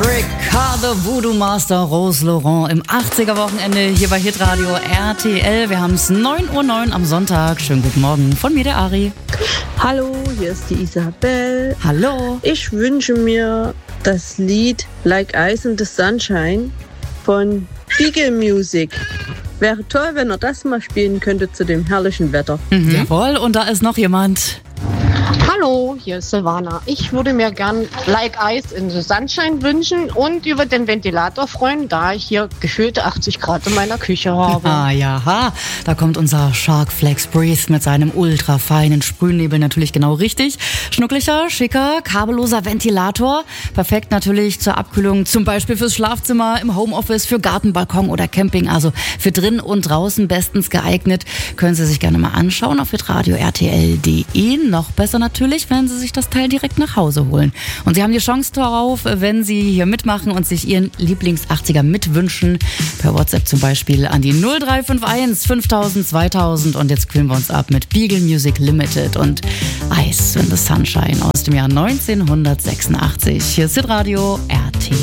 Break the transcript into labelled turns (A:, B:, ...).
A: Ricardo Voodoo Master Rose Laurent im 80er-Wochenende hier bei Hitradio RTL. Wir haben es 9:09 Uhr am Sonntag. Schönen guten Morgen von mir, der Ari.
B: Hallo, hier ist die Isabel.
A: Hallo.
B: Ich wünsche mir das Lied Like Ice in the Sunshine von Beagle Music. Wäre toll, wenn ihr das mal spielen könntet zu dem herrlichen Wetter.
A: Jawohl, und da ist noch jemand.
C: Hallo, hier ist Silvana. Ich würde mir gern Like Ice in the Sunshine wünschen und über den Ventilator freuen, da ich hier gefühlte 80 Grad in meiner Küche habe.
A: Ah ja, da kommt unser Shark Flex Breeze mit seinem ultra feinen Sprühnebel natürlich genau richtig. Schnucklicher, schicker, kabelloser Ventilator. Perfekt natürlich zur Abkühlung, zum Beispiel fürs Schlafzimmer, im Homeoffice, für Garten, Balkon oder Camping. Also für drin und draußen bestens geeignet. Können Sie sich gerne mal anschauen auf hitradio rtl.de. Noch besser natürlich, wenn Sie sich das Teil direkt nach Hause holen. Und Sie haben die Chance darauf, wenn Sie hier mitmachen und sich Ihren Lieblings-80er mitwünschen. Per WhatsApp zum Beispiel an die 0351 5000 2000. Und jetzt kühlen wir uns ab mit Beagle Music Limited und Ice in the Sunshine aus dem Jahr 1986. Hier ist Hitradio RTL.